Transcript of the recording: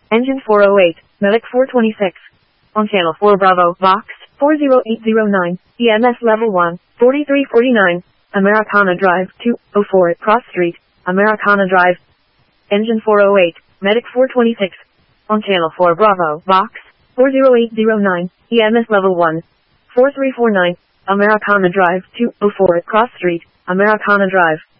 Engine 408, Medic 426. On Channel 4 Bravo, Vox 40809, EMS Level 1, 4349, Americana Drive 204 at Cross Street, Americana Drive. Engine 408, Medic 426. On Channel 4 Bravo, Vox 40809, EMS Level 1, 4349, Americana Drive 204 at Cross Street, Americana Drive.